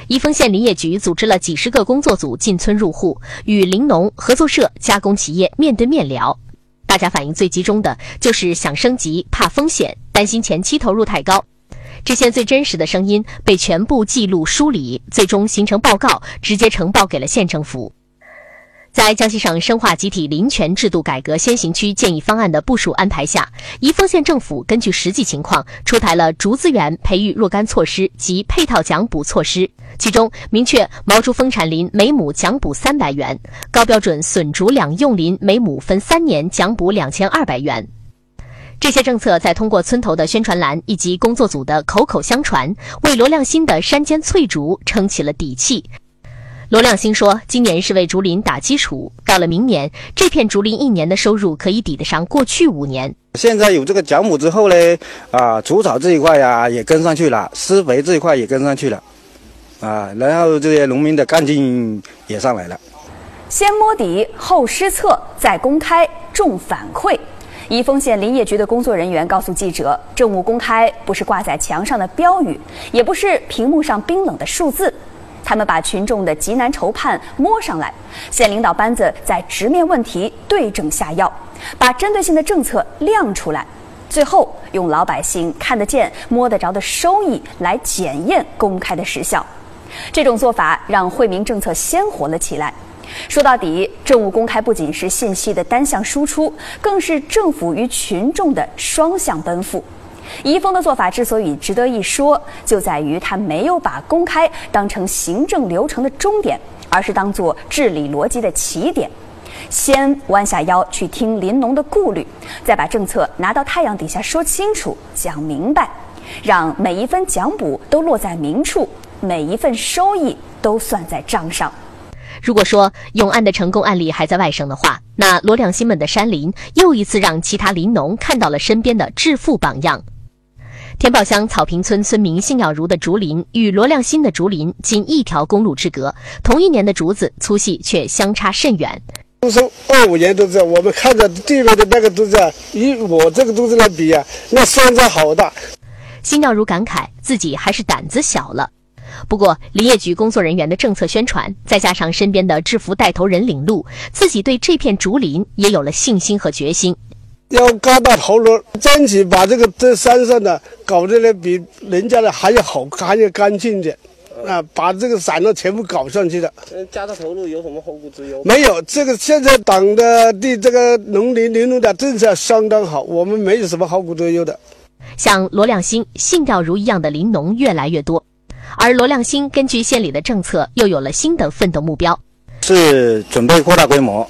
宜丰县林业局组织了几十个工作组进村入户，与林农、合作社、加工企业面对面聊。大家反映最集中的就是想升级、怕风险、担心前期投入太高。这些最真实的声音被全部记录梳理，最终形成报告，直接呈报给了县政府。在江西省深化集体林权制度改革先行区建议方案的部署安排下，宜丰县政府根据实际情况出台了竹资源培育若干措施及配套奖补措施，其中明确毛竹丰产林每亩奖补300元，高标准笋竹两用林每亩分3年奖补2200元。这些政策在通过村头的宣传栏以及工作组的口口相传，为罗亮新的山间翠竹撑起了底气。罗亮新说，今年是为竹林打基础，到了明年，这片竹林1年的收入可以抵得上过去5年。 现在有这个奖补之后呢，除草这一块也跟上去了，施肥这一块也跟上去了，然后这些农民的干劲也上来了。 先摸底，后施策，再公开，重反馈。宜丰县林业局的工作人员告诉记者，政务公开不是挂在墙上的标语，也不是屏幕上冰冷的数字。他们把群众的急难愁盼摸上来，县领导班子在直面问题，对症下药，把针对性的政策亮出来，最后用老百姓看得见、摸得着的收益来检验公开的时效。这种做法让惠民政策鲜活了起来。说到底，政务公开不仅是信息的单向输出，更是政府与群众的双向奔赴。宜丰的做法之所以值得一说，就在于他没有把公开当成行政流程的终点，而是当作治理逻辑的起点。先弯下腰去听林农的顾虑，再把政策拿到太阳底下说清楚、讲明白，让每一分奖补都落在明处，每一份收益都算在账上。 如果说永安的成功案例还在外省的话，那罗亮新们的山林又一次让其他林农看到了身边的致富榜样。田堡乡草坪村村民辛耀如的竹林与罗亮新的竹林仅1条公路之隔，同一年的竹子粗细却相差甚远。 从25年都是我们看着对面的那个竹子，与我这个竹子来比那相差好大。 辛耀如感慨自己还是胆子小了。不过林业局工作人员的政策宣传，再加上身边的制服带头人领路，自己对这片竹林也有了信心和决心。 要嘎到头颅，争取把这山上的搞得比人家的还要好，还要干净点，把这个散落全部搞上去的。 加到头颅有什么后顾之忧？ 没有，这个现在党的对这个农林林农的政策相当好，我们没有什么后顾之忧的。 像罗亮新、信耀如一样的林农越来越多，而罗亮新根据县里的政策，又有了新的奋斗目标， 是准备扩大规模，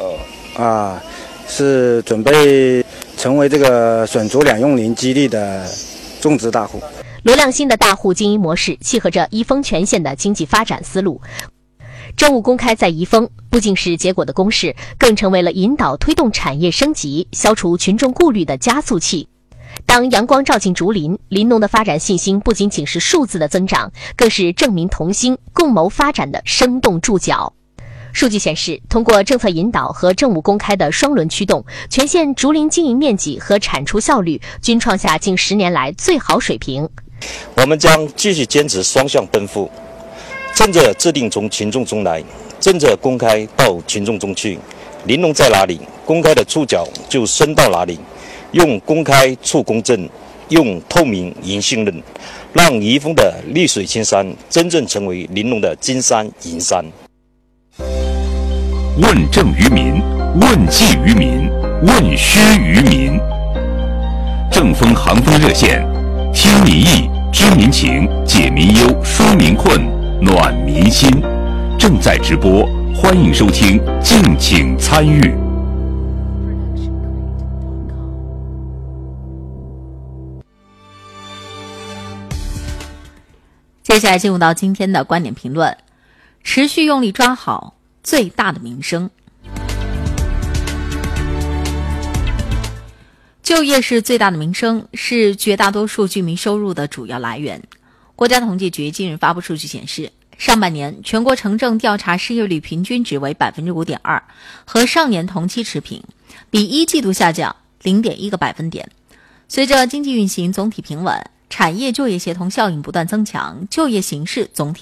是准备成为这个笋竹两用林基地的种植大户。 罗亮新的大户经营模式契合着宜丰全县的经济发展思路。政务公开在宜丰不仅是结果的公示，更成为了引导推动产业升级、消除群众顾虑的加速器。当阳光照进竹林，林农的发展信心不仅仅是数字的增长，更是正民同心、共谋发展的生动注脚。数据显示，通过政策引导和政务公开的双轮驱动，全县竹林经营面积和产出效率均创下近10年来最好水平。 我们将继续坚持双向奔赴，政策制定从群众中来，政策公开到群众中去。林农在哪里，公开的触角就伸到哪里。用公开促公正，用透明赢信任，让宜丰的绿水青山真正成为林农的金山银山。 问政于民，问计于民，问需于民。政风行风热线，听民意，知民情，解民忧，纾民困，暖民心。正在直播，欢迎收听，敬请参与。 接下来进入到今天的观点评论，持续用力抓好最大的民生。就业是最大的民生，是绝大多数居民收入的主要来源。国家统计局近日发布数据显示，上半年全国城镇调查失业率平均值为 5.2%， 和上年同期持平，比一季度下降 0.1个百分点。随着经济运行总体平稳，产业就业协同效应不断增强，就业形势总体